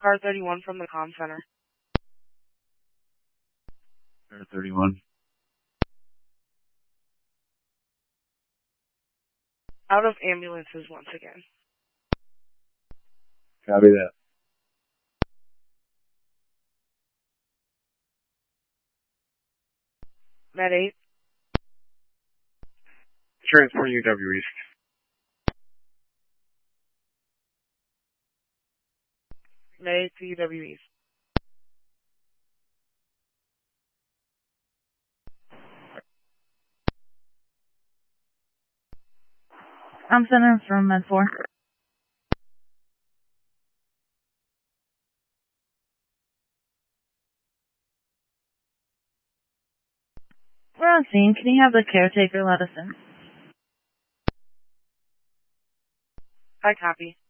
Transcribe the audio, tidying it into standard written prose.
Car 31 from the comm center. Car 31. Out of ambulances once again. Copy that. Med 8. Transport UW East. Med 8 to UW East. I'm center from Med 4. We're on scene. Can you have the caretaker let us in? I copy.